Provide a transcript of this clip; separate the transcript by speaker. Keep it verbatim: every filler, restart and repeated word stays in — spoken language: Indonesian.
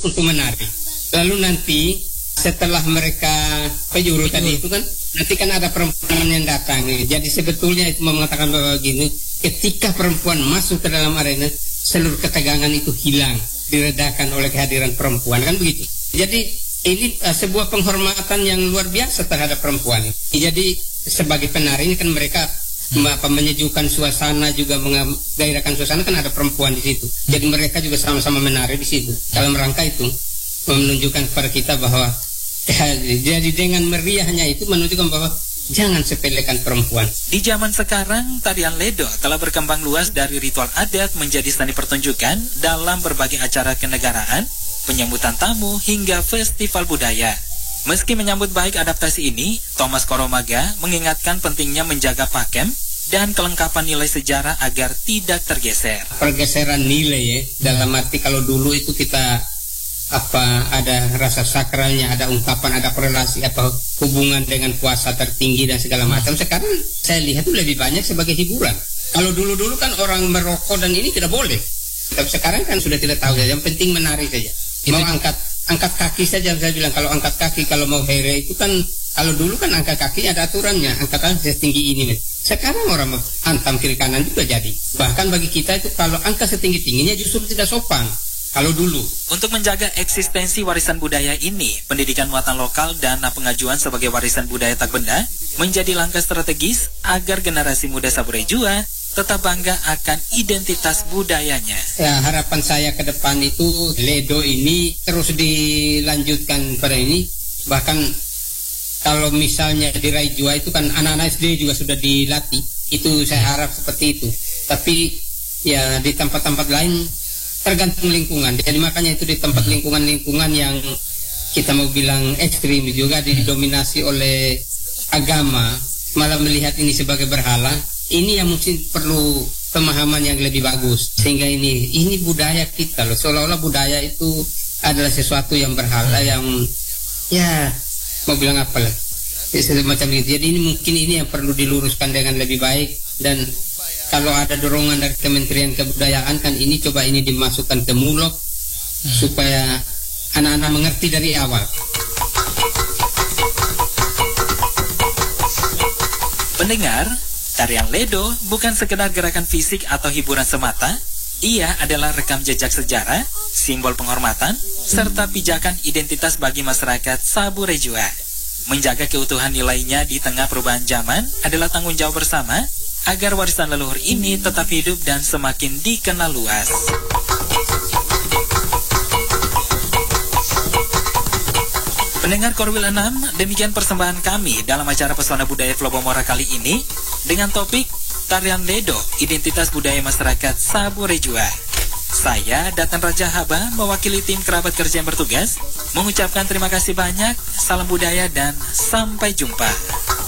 Speaker 1: untuk menari. Lalu nanti setelah mereka pejuru tadi itu kan, nanti kan ada perempuan yang datang. Jadi sebetulnya itu mengatakan bahwa gini, ketika perempuan masuk ke dalam arena, seluruh ketegangan itu hilang, diredakan oleh kehadiran perempuan, kan begitu. Jadi ini uh, sebuah penghormatan yang luar biasa terhadap perempuan. Jadi sebagai penari kan mereka hmm. apa, menyejukkan suasana, juga menggairahkan suasana, kan ada perempuan di situ. Jadi mereka juga sama-sama menari di situ. Dalam rangka itu menunjukkan kepada kita bahwa ya, jadi dengan meriahnya itu menunjukkan bahwa jangan sepelekan perempuan.
Speaker 2: Di zaman sekarang, tarian Ledo telah berkembang luas dari ritual adat menjadi seni pertunjukan dalam berbagai acara kenegaraan, penyambutan tamu, hingga festival budaya. Meski menyambut baik adaptasi ini, Thomas Koromaga mengingatkan pentingnya menjaga pakem dan kelengkapan nilai sejarah agar tidak tergeser.
Speaker 1: Pergeseran nilai ya, dalam arti kalau dulu itu kita apa ada rasa sakralnya, ada ungkapan, ada korelasi atau hubungan dengan puasa tertinggi dan segala macam. Sekarang saya lihat itu lebih banyak sebagai hiburan. Kalau dulu-dulu kan orang merokok dan ini tidak boleh. Tapi sekarang kan sudah tidak tahu ya. Yang penting menari saja. Mau angkat angkat kaki saja, saya bilang kalau angkat kaki, kalau mau here itu kan, kalau dulu kan angkat kaki ada aturannya, angkatan setinggi ini. Sekarang orang hantam kiri kanan juga jadi. Bahkan bagi kita itu kalau angkat setinggi tingginya justru tidak sopan. Kalau dulu.
Speaker 2: Untuk menjaga eksistensi warisan budaya ini, pendidikan muatan lokal dan pengajuan sebagai warisan budaya tak benda menjadi langkah strategis agar generasi muda Saburai-Jua tetap bangga akan identitas budayanya.
Speaker 1: Ya, harapan saya ke depan itu Ledo ini terus dilanjutkan pada ini. Bahkan kalau misalnya di Raijua itu kan anak-anak S D juga sudah dilatih. Itu saya harap seperti itu. Tapi ya di tempat-tempat lain tergantung lingkungan. Jadi makanya itu di tempat lingkungan-lingkungan yang kita mau bilang ekstrim juga didominasi oleh agama, malah melihat ini sebagai berhala. Ini yang mungkin perlu pemahaman yang lebih bagus. Sehingga ini ini budaya kita loh. Seolah-olah budaya itu adalah sesuatu yang berhala, yang ya mau bilang apa lah, semacam itu. Jadi ini mungkin ini yang perlu diluruskan dengan lebih baik. Dan kalau ada dorongan dari Kementerian Kebudayaan kan ini coba ini dimasukkan ke mulok hmm. supaya anak-anak mengerti dari awal.
Speaker 2: Pendengar, tarian Ledo bukan sekedar gerakan fisik atau hiburan semata. Ia adalah rekam jejak sejarah, simbol penghormatan, serta pijakan identitas bagi masyarakat Saburai-Jua. Menjaga keutuhan nilainya di tengah perubahan zaman adalah tanggung jawab bersama agar warisan leluhur ini tetap hidup dan semakin dikenal luas. Pendengar Korwil enam, demikian persembahan kami dalam acara Pesona Budaya Flobomora kali ini dengan topik Tarian Ledo, Identitas Budaya Masyarakat Saburai-Jua. Saya, Datan Raja Haba, mewakili tim kerabat kerja yang bertugas, mengucapkan terima kasih banyak, salam budaya dan sampai jumpa.